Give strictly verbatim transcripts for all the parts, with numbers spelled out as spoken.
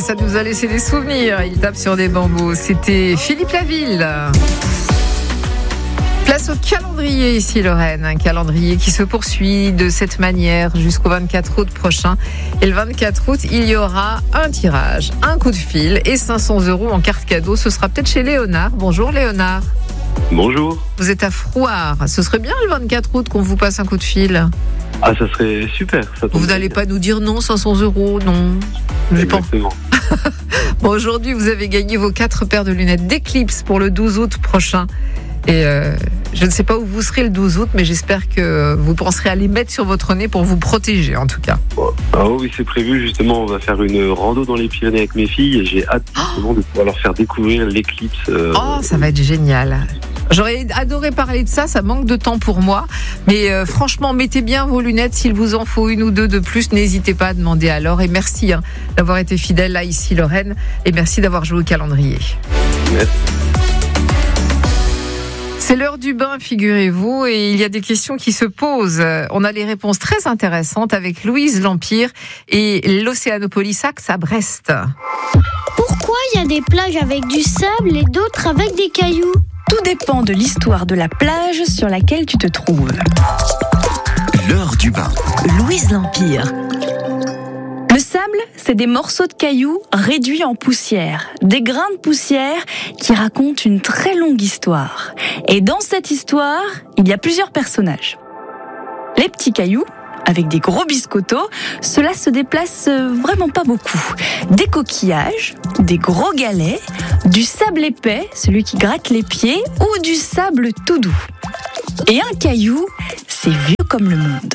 ça nous a laissé des souvenirs. Il tape sur des bambous. C'était Philippe Laville. Place au calendrier ici, Lorraine. Un calendrier qui se poursuit de cette manière jusqu'au vingt-quatre août prochain. Et le vingt-quatre août, il y aura un tirage, un coup de fil et cinq cents euros en carte cadeau. Ce sera peut-être chez Léonard. Bonjour Léonard. Bonjour. Vous êtes à Frouard. Ce serait bien le vingt-quatre août qu'on vous passe un coup de fil. Ah, ça serait super. Ça vous n'allez pas nous dire non, cinq cents euros, non. Exactement. Bon, aujourd'hui, vous avez gagné vos quatre paires de lunettes d'Eclipse pour le douze août prochain. Et euh, je ne sais pas où vous serez le douze août, mais j'espère que vous penserez à les mettre sur votre nez pour vous protéger, en tout cas. Ah oui, c'est prévu. Justement, on va faire une rando dans les Pyrénées avec mes filles et j'ai hâte justement de pouvoir leur faire découvrir l'éclipse. Euh, oh, ça va être génial. J'aurais adoré parler de ça, ça manque de temps pour moi. Mais euh, franchement, mettez bien vos lunettes. S'il vous en faut une ou deux de plus, n'hésitez pas à demander alors. Et merci hein, d'avoir été fidèle là, ici, Lorraine. Et merci d'avoir joué au calendrier. Merci. C'est l'heure du bain, figurez-vous, et il y a des questions qui se posent. On a les réponses très intéressantes avec Louise Lampire et l'Océanopolis Axe à Brest. Pourquoi il y a des plages avec du sable et d'autres avec des cailloux ? Tout dépend de l'histoire de la plage sur laquelle tu te trouves. L'heure du bain. Louise Lampire. Le sable, c'est des morceaux de cailloux réduits en poussière, des grains de poussière qui racontent une très longue histoire. Et dans cette histoire, il y a plusieurs personnages. Les petits cailloux, avec des gros biscottos, cela se déplace vraiment pas beaucoup. Des coquillages, des gros galets, du sable épais, celui qui gratte les pieds, ou du sable tout doux. Et un caillou, c'est vieux comme le monde.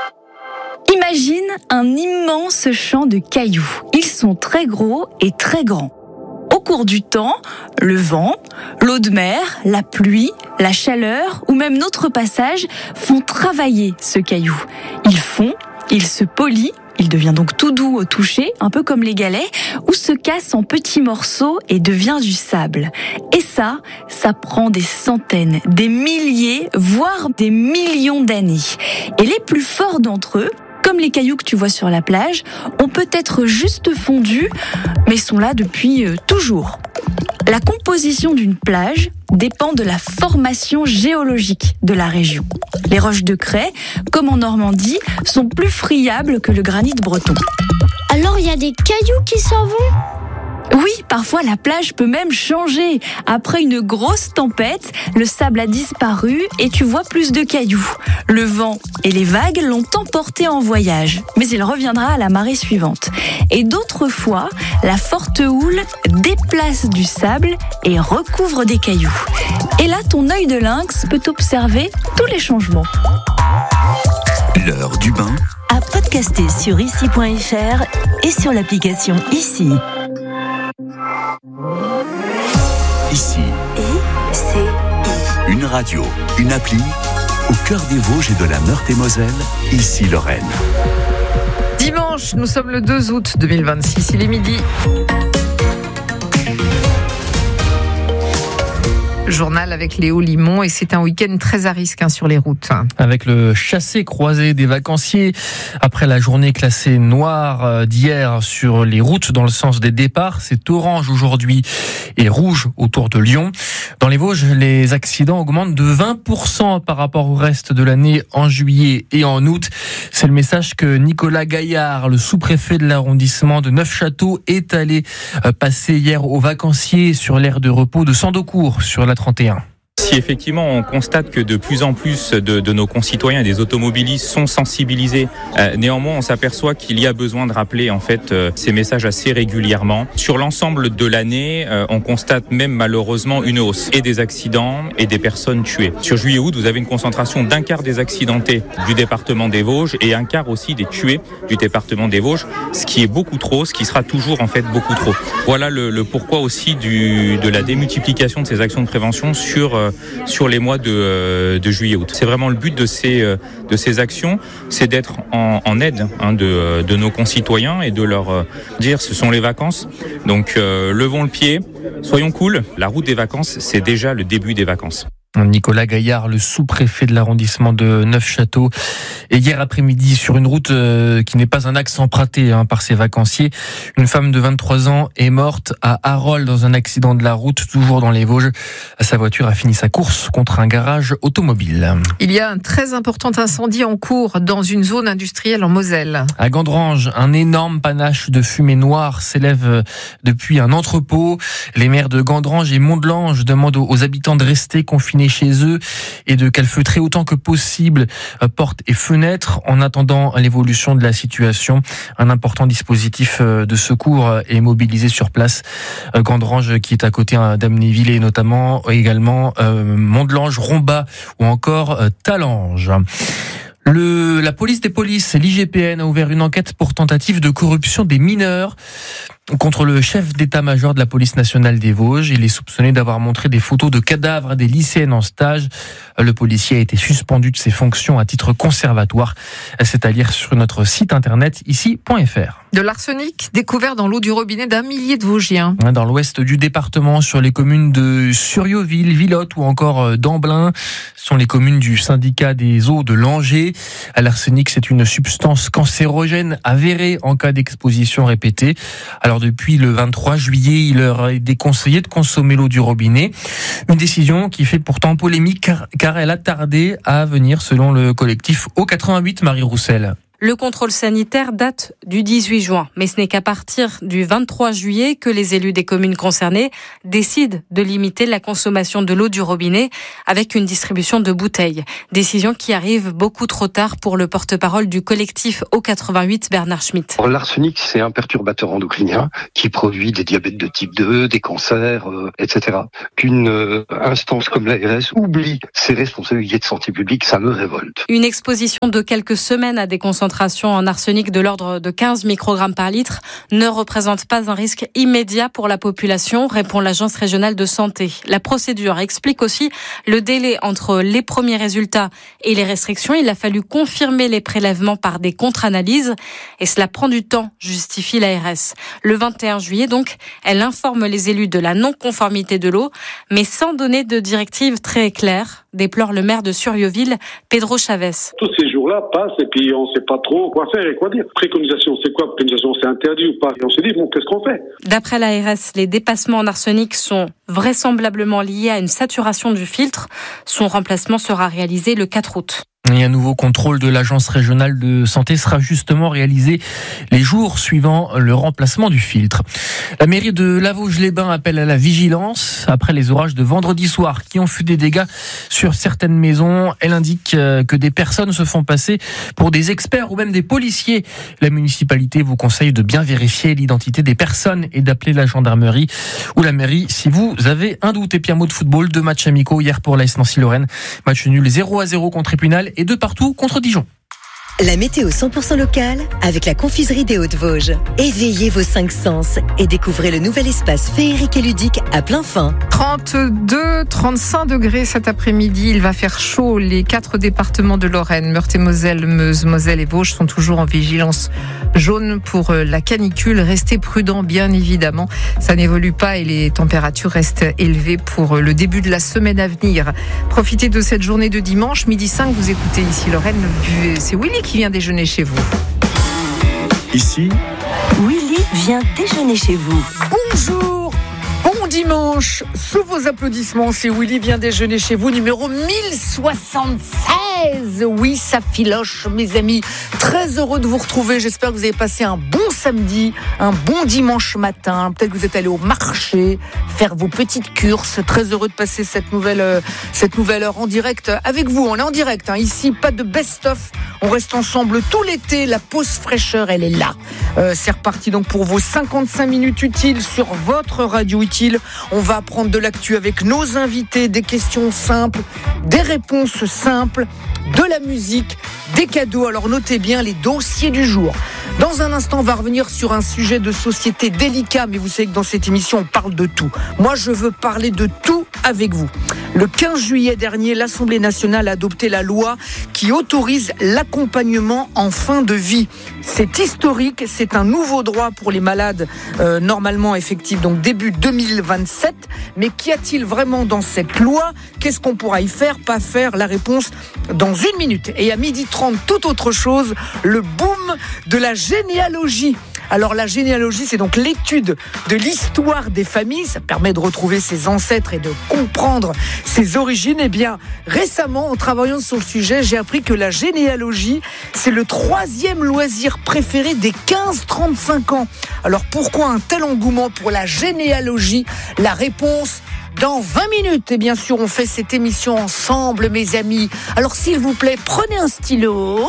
Imagine un immense champ de cailloux. Ils sont très gros et très grands. Au cours du temps, le vent, l'eau de mer, la pluie, la chaleur ou même notre passage font travailler ce caillou. Il fond, il se polit, il devient donc tout doux au toucher, un peu comme les galets, ou se casse en petits morceaux et devient du sable. Et ça, ça prend des centaines, des milliers, voire des millions d'années. Et les plus forts d'entre eux, comme les cailloux que tu vois sur la plage, ont peut-être juste fondu, mais sont là depuis euh, toujours. La composition d'une plage dépend de la formation géologique de la région. Les roches de craie, comme en Normandie, sont plus friables que le granit breton. Alors il y a des cailloux qui s'en vont ? Oui, parfois la plage peut même changer. Après une grosse tempête, le sable a disparu et tu vois plus de cailloux. Le vent et les vagues l'ont emporté en voyage, mais il reviendra à la marée suivante. Et d'autres fois, la forte houle déplace du sable et recouvre des cailloux. Et là, ton œil de lynx peut observer tous les changements. L'heure du bain. À podcaster sur ici point f r et sur l'application Ici. Ici. I-C-I. Une radio, une appli, au cœur des Vosges et de la Meurthe-et-Moselle, ici Lorraine. Dimanche, nous sommes le deux août deux mille vingt-six, il est midi. Journal avec Léo Limon et c'est un week-end très à risque hein, sur les routes. Avec le chassé-croisé des vacanciers après la journée classée noire d'hier sur les routes dans le sens des départs, c'est orange aujourd'hui et rouge autour de Lyon. Dans les Vosges, les accidents augmentent de vingt pour cent par rapport au reste de l'année en juillet et en août. C'est le message que Nicolas Gaillard, le sous-préfet de l'arrondissement de Neufchâteau, est allé passer hier aux vacanciers sur l'aire de repos de Sandocourt sur la trente et un. Si effectivement on constate que de plus en plus de, de nos concitoyens et des automobilistes sont sensibilisés, euh, néanmoins on s'aperçoit qu'il y a besoin de rappeler en fait euh, ces messages assez régulièrement. Sur l'ensemble de l'année, euh, on constate même malheureusement une hausse et des accidents et des personnes tuées. Sur juillet-août, vous avez une concentration d'un quart des accidentés du département des Vosges et un quart aussi des tués du département des Vosges, ce qui est beaucoup trop, ce qui sera toujours en fait beaucoup trop. Voilà le, le pourquoi aussi du, de la démultiplication de ces actions de prévention sur euh, sur les mois de, de juillet-août. C'est vraiment le but de ces, de ces actions, c'est d'être en, en aide hein, de, de nos concitoyens et de leur dire ce sont les vacances. Donc euh, levons le pied, soyons cool. La route des vacances, c'est déjà le début des vacances. Nicolas Gaillard, le sous-préfet de l'arrondissement de Neufchâteau, et hier après-midi sur une route qui n'est pas un axe emprunté hein, par ses vacanciers, une femme de vingt-trois ans est morte à Harol dans un accident de la route, toujours dans les Vosges. Sa voiture a fini sa course contre un garage automobile. Il y a un très important incendie en cours dans une zone industrielle en Moselle. À Gandrange, un énorme panache de fumée noire s'élève depuis un entrepôt. Les maires de Gandrange et Mont-de-Lange demandent aux habitants de rester confinés chez eux et de calfeutrer autant que possible portes et fenêtres en attendant l'évolution de la situation. Un important dispositif de secours est mobilisé sur place. Gandrange qui est à côté d'Amnéville, notamment également Mont-de-Lange, Rombat ou encore Talange. Le, la police des polices, l'I G P N, a ouvert une enquête pour tentative de corruption des mineurs contre le chef d'état-major de la police nationale des Vosges. Il est soupçonné d'avoir montré des photos de cadavres à des lycéennes en stage. Le policier a été suspendu de ses fonctions à titre conservatoire. C'est à lire sur notre site internet ici point f r. De l'arsenic découvert dans l'eau du robinet d'un millier de Vosgiens. Dans l'ouest du département, sur les communes de Surrioville, Villotte ou encore d'Amblin, ce sont les communes du syndicat des eaux de Langeais. L'arsenic, c'est une substance cancérogène avérée en cas d'exposition répétée. Alors depuis le vingt-trois juillet, il leur est déconseillé de consommer l'eau du robinet. Une décision qui fait pourtant polémique car, car elle a tardé à venir selon le collectif O quatre-vingt-huit, Marie Roussel. Le contrôle sanitaire date du dix-huit juin, mais ce n'est qu'à partir du vingt-trois juillet que les élus des communes concernées décident de limiter la consommation de l'eau du robinet avec une distribution de bouteilles. Décision qui arrive beaucoup trop tard pour le porte-parole du collectif O quatre-vingt-huit, Bernard Schmitt. L'arsenic, c'est un perturbateur endocrinien qui produit des diabètes de type deux, des cancers, euh, et cetera. Qu'une euh, instance comme l'A R S oublie ses responsabilités de santé publique, ça me révolte. Une exposition de quelques semaines à des concentrations en arsenic de l'ordre de quinze microgrammes par litre ne représente pas un risque immédiat pour la population, répond l'Agence régionale de santé. La procédure explique aussi le délai entre les premiers résultats et les restrictions. Il a fallu confirmer les prélèvements par des contre-analyses et cela prend du temps, justifie l'A R S. Le vingt et un juillet, donc, elle informe les élus de la non-conformité de l'eau, mais sans donner de directive très claire, déplore le maire de Surrioville, Pedro Chavez. Tous ces jours-là passent et puis on ne sait pas trop quoi faire et quoi dire. Préconisation, c'est quoi? Préconisation, c'est interdit ou pas? Et on se dit, bon, qu'est-ce qu'on fait? D'après l'A R S, les dépassements en arsenic sont vraisemblablement liés à une saturation du filtre. Son remplacement sera réalisé le quatre août. Et un nouveau contrôle de l'Agence régionale de santé sera justement réalisé les jours suivant le remplacement du filtre. La mairie de La Vosges-les-Bains appelle à la vigilance après les orages de vendredi soir qui ont fait des dégâts sur certaines maisons. Elle indique que des personnes se font passer pour des experts ou même des policiers. La municipalité vous conseille de bien vérifier l'identité des personnes et d'appeler la gendarmerie ou la mairie si vous avez un doute. Et puis un mot de football, deux matchs amicaux hier pour l'A S Nancy-Lorraine. Match nul zéro à zéro contre Épinal et de partout contre Dijon. La météo cent pour cent locale avec la confiserie des Hauts-de-Vosges. Éveillez vos cinq sens et découvrez le nouvel espace féerique et ludique à plein fin. trente-deux, trente-cinq degrés cet après-midi. Il va faire chaud. Les quatre départements de Lorraine, Meurthe-et-Moselle, Meuse, Moselle et Vosges sont toujours en vigilance jaune pour la canicule. Restez prudents, bien évidemment. Ça n'évolue pas et les températures restent élevées pour le début de la semaine à venir. Profitez de cette journée de dimanche, midi cinq. Vous écoutez ici Lorraine. C'est Willy qui vient déjeuner chez vous. Ici, Willy vient déjeuner chez vous. Bonjour, bon dimanche. Sous vos applaudissements, c'est Willy vient déjeuner chez vous, numéro mille soixante-seize. Oui, ça filoche, mes amis. Très heureux de vous retrouver. J'espère que vous avez passé un bon samedi, un bon dimanche matin. Peut-être que vous êtes allé au marché faire vos petites courses. Très heureux de passer cette nouvelle, euh, cette nouvelle heure en direct avec vous. On est en direct, hein. Ici, pas de best-of. On reste ensemble tout l'été. La pause fraîcheur, elle est là. Euh, c'est reparti donc pour vos cinquante-cinq minutes utiles sur votre radio utile. On va apprendre de l'actu avec nos invités, des questions simples, des réponses simples, de la musique, des cadeaux. Alors notez bien les dossiers du jour. Dans un instant, on va revenir sur un sujet de société délicat, mais vous savez que dans cette émission, on parle de tout. Moi, je veux parler de tout avec vous. Le quinze juillet dernier, l'Assemblée nationale a adopté la loi qui autorise l'accompagnement en fin de vie. C'est historique, c'est un nouveau droit pour les malades euh, normalement effectif, donc début deux mille vingt-sept. Mais qu'y a-t-il vraiment dans cette loi ? Qu'est-ce qu'on pourra y faire, pas faire ? La réponse dans une minute. Et à midi trente, tout autre chose, le boom de la généalogie. Alors la généalogie, c'est donc l'étude de l'histoire des familles. Ça permet de retrouver ses ancêtres et de comprendre ses origines. Eh bien, récemment, en travaillant sur le sujet, j'ai appris que la généalogie, c'est le troisième loisir préféré des quinze trente-cinq ans. Alors pourquoi un tel engouement pour la généalogie ? La réponse dans vingt minutes. Et bien sûr, on fait cette émission ensemble, mes amis. Alors s'il vous plaît, prenez un stylo,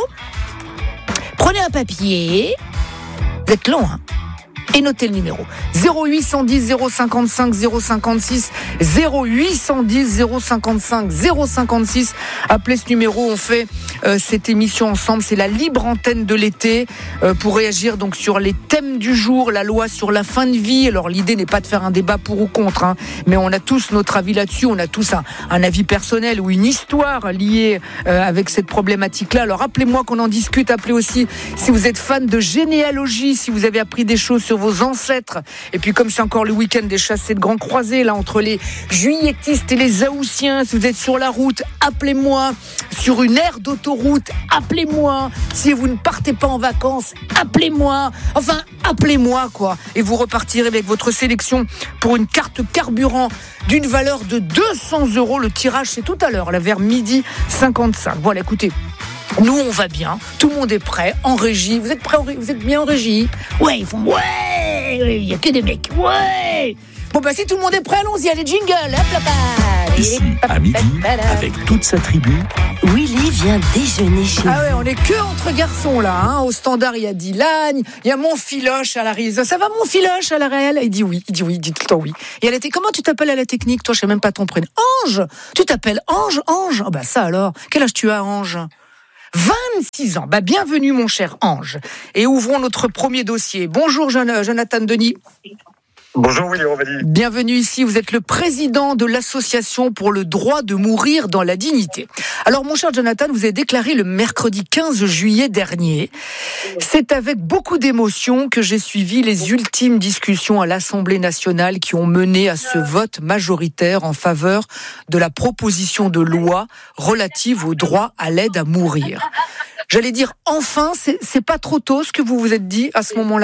prenez un papier. Vous êtes long, hein ? Et notez le numéro. zéro huit cent dix zéro cinquante-cinq zéro cinquante-six, zéro huit cent dix zéro cinquante-cinq zéro cinquante-six. Appelez ce numéro, on fait euh, cette émission ensemble. C'est la libre antenne de l'été euh, pour réagir donc sur les thèmes du jour, la loi sur la fin de vie. Alors l'idée n'est pas de faire un débat pour ou contre, hein, mais on a tous notre avis là-dessus. On a tous un, un avis personnel ou une histoire liée euh, avec cette problématique-là. Alors appelez-moi qu'on en discute. Appelez aussi si vous êtes fan de généalogie, si vous avez appris des choses sur vos ancêtres. Et puis comme c'est encore le week-end des chassés de grands croisés, là, entre les juilletistes et les haussiens, si vous êtes sur la route, appelez-moi. Sur une aire d'autoroute, appelez-moi. Si vous ne partez pas en vacances, appelez-moi. Enfin, appelez-moi, quoi. Et vous repartirez avec votre sélection pour une carte carburant d'une valeur de deux cents euros. Le tirage, c'est tout à l'heure, là, vers midi cinquante-cinq. Voilà, écoutez. Nous, on va bien. Tout le monde est prêt. En régie. Vous êtes prêts? Vous êtes bien en régie? Ouais, ils font ouais. Il y a que des mecs. Ouais. Bon, bah, si tout le monde est prêt, allons-y. Allez, jingle. Hop là, bas. Ici, à midi, avec toute sa tribu, Willy vient déjeuner chez Ah ouais, vous. on est que entre garçons, là. Hein. Au standard, il y a Dylan. Il y a mon filoche à la réalisation. Ça va, mon filoche à la réelle? Il dit oui. Il dit oui. Il dit tout le temps oui. Et à la t- comment tu t'appelles à la technique? Toi, je sais même pas ton prénom. Ange. Tu t'appelles Ange? Ange. Oh, bah, ça alors. Quel âge tu as, Ange? vingt-six ans. Bah, bienvenue, mon cher Ange. Et ouvrons notre premier dossier. Bonjour, Jonathan Denis. Bonjour Willy Rovelli. Bienvenue ici, vous êtes le président de l'association pour le droit de mourir dans la dignité. Alors mon cher Jonathan, vous avez déclaré le mercredi quinze juillet dernier. C'est avec beaucoup d'émotion que j'ai suivi les ultimes discussions à l'Assemblée nationale qui ont mené à ce vote majoritaire en faveur de la proposition de loi relative au droit à l'aide à mourir. J'allais dire enfin, c'est, c'est pas trop tôt ce que vous vous êtes dit à ce moment-là ?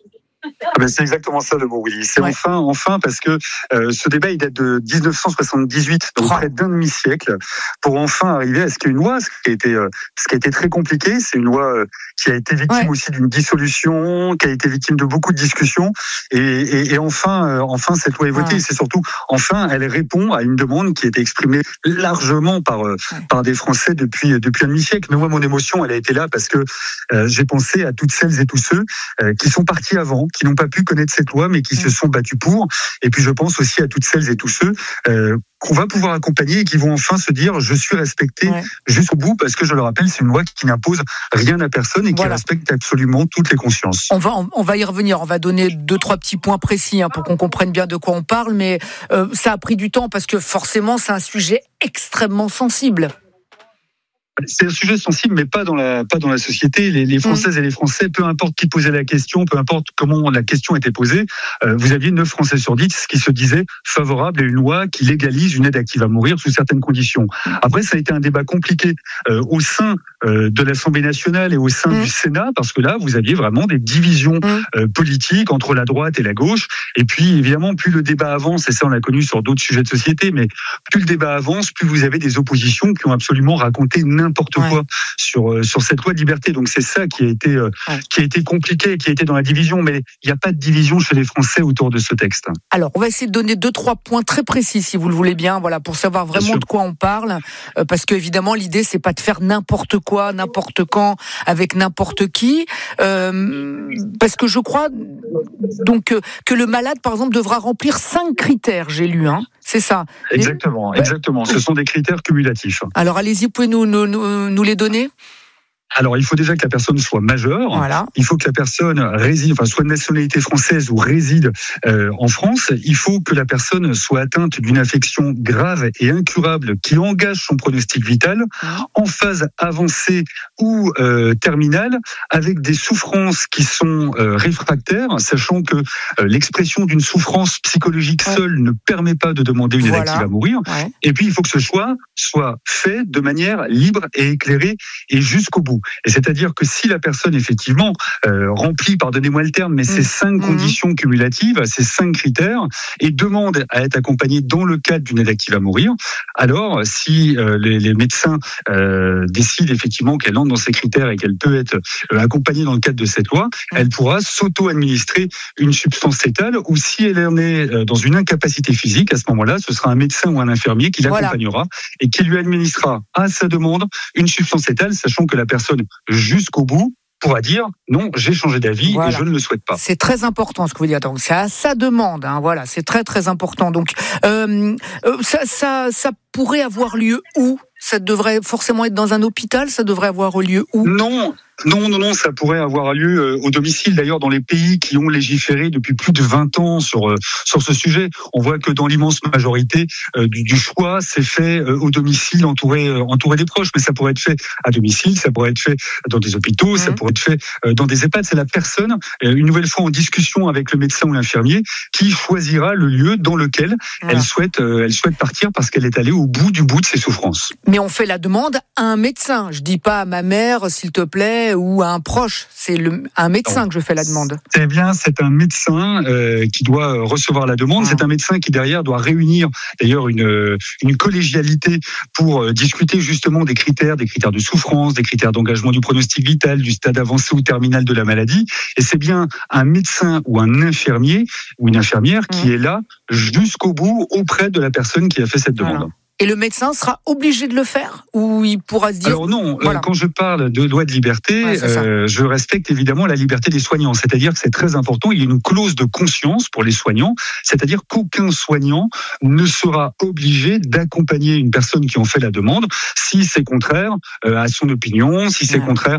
Ah ben c'est exactement ça le mot, Willy. C'est ouais. enfin, enfin, parce que euh, ce débat il date de dix-neuf cent soixante-dix-huit, donc oh. près d'un demi-siècle, pour enfin arriver à ce qu'il y ait une loi, ce qui a été, euh, ce qui a été très compliqué. C'est une loi euh, qui a été victime ouais. aussi d'une dissolution, qui a été victime de beaucoup de discussions, et, et, et enfin, euh, enfin cette loi est votée. Ouais. Et c'est surtout, enfin, elle répond à une demande qui a été exprimée largement par euh, ouais. par des Français depuis depuis un demi-siècle. Mais moi, mon émotion, elle a été là parce que euh, j'ai pensé à toutes celles et tous ceux euh, qui sont partis avant, qui n'ont pas pu connaître cette loi, mais qui mmh. se sont battus pour. Et puis je pense aussi à toutes celles et tous ceux euh, qu'on va pouvoir accompagner et qui vont enfin se dire je suis respecté ouais. jusqu'au bout, parce que je le rappelle, c'est une loi qui n'impose rien à personne et qui voilà. respecte absolument toutes les consciences. On va, on va y revenir, on va donner deux, trois petits points précis hein, pour qu'on comprenne bien de quoi on parle, mais euh, ça a pris du temps parce que forcément c'est un sujet extrêmement sensible. C'est un sujet sensible, mais pas dans la pas dans la société. Les, les Françaises mmh. et les Français, peu importe qui posait la question, peu importe comment la question était posée, euh, vous aviez neuf Français sur dix qui se disaient favorables à une loi qui légalise une aide active à mourir sous certaines conditions. Après, ça a été un débat compliqué euh, au sein euh, de l'Assemblée nationale et au sein mmh. du Sénat, parce que là, vous aviez vraiment des divisions mmh. euh, politiques entre la droite et la gauche. Et puis, évidemment, plus le débat avance, et ça on l'a connu sur d'autres sujets de société, mais plus le débat avance, plus vous avez des oppositions qui ont absolument raconté n'importe ouais. quoi sur euh, sur cette loi de liberté. Donc c'est ça qui a été euh, ouais. qui a été compliqué, qui a été dans la division, mais il n'y a pas de division chez les Français autour de ce texte. Alors on va essayer de donner deux trois points très précis si vous le voulez bien, voilà, pour savoir vraiment de quoi on parle, euh, parce que évidemment l'idée c'est pas de faire n'importe quoi, n'importe quand, avec n'importe qui, euh, parce que je crois donc euh, que le malade par exemple devra remplir cinq critères, j'ai lu, hein. C'est ça. Exactement, exactement. Ce sont des critères cumulatifs. Alors allez-y, vous pouvez nous, nous, nous, nous les donner ? Alors, il faut déjà que la personne soit majeure. Voilà. Il faut que la personne réside, enfin, soit de nationalité française ou réside euh, en France. Il faut que la personne soit atteinte d'une affection grave et incurable qui engage son pronostic vital, en phase avancée ou euh, terminale, avec des souffrances qui sont euh, réfractaires, sachant que euh, l'expression d'une souffrance psychologique seule ne permet pas de demander une aide Voilà. active à mourir. Ouais. Et puis, il faut que ce choix soit fait de manière libre et éclairée et jusqu'au bout. Et c'est-à-dire que si la personne, effectivement, euh, remplit, pardonnez-moi le terme, mais ces cinq Mmh. conditions cumulatives, ces cinq critères, et demande à être accompagnée dans le cadre d'une aide active à mourir, alors si euh, les, les médecins euh, décident effectivement qu'elle entre dans ces critères et qu'elle peut être euh, accompagnée dans le cadre de cette loi, mmh. elle pourra s'auto-administrer une substance fétale, ou si elle en est euh, dans une incapacité physique, à ce moment-là, ce sera un médecin ou un infirmier qui l'accompagnera voilà. et qui lui administrera à sa demande une substance fétale, sachant que la personne, jusqu'au bout, pourra dire non, j'ai changé d'avis voilà. et je ne le souhaite pas. C'est très important ce que vous dites. Donc c'est à sa demande, hein, voilà, c'est très très important. Donc euh, euh, ça, ça, ça pourrait avoir lieu où ? Ça devrait forcément être dans un hôpital ? Ça devrait avoir lieu où ? Non. Non, non, non, ça pourrait avoir lieu euh, au domicile. D'ailleurs, dans les pays qui ont légiféré depuis plus de vingt ans sur euh, sur ce sujet, on voit que dans l'immense majorité euh, du, du choix, c'est fait euh, au domicile, entouré euh, entouré des proches. Mais ça pourrait être fait à domicile, ça pourrait être fait dans des hôpitaux, mmh. ça pourrait être fait euh, dans des EHPAD. C'est la personne, euh, une nouvelle fois en discussion avec le médecin ou l'infirmier, qui choisira le lieu dans lequel voilà. elle souhaite euh, elle souhaite partir parce qu'elle est allée au bout du bout de ses souffrances. Mais on fait la demande à un médecin. Je dis pas à ma mère, s'il te plaît, ou à un proche, c'est le, un médecin non. que je fais la demande. C'est bien, c'est un médecin euh, qui doit recevoir la demande. Ah. C'est un médecin qui derrière doit réunir d'ailleurs une une collégialité pour euh, discuter justement des critères, des critères de souffrance, des critères d'engagement du pronostic vital, du stade avancé ou terminal de la maladie. Et c'est bien un médecin ou un infirmier ou une infirmière mmh. qui est là jusqu'au bout auprès de la personne qui a fait cette demande. Voilà. Et le médecin sera obligé de le faire ou il pourra se dire... Alors non, voilà. euh, quand je parle de loi de liberté, ouais, euh, je respecte évidemment la liberté des soignants. C'est-à-dire que c'est très important, il y a une clause de conscience pour les soignants, c'est-à-dire qu'aucun soignant ne sera obligé d'accompagner une personne qui en fait la demande si c'est contraire euh, à son opinion, si c'est ouais. contraire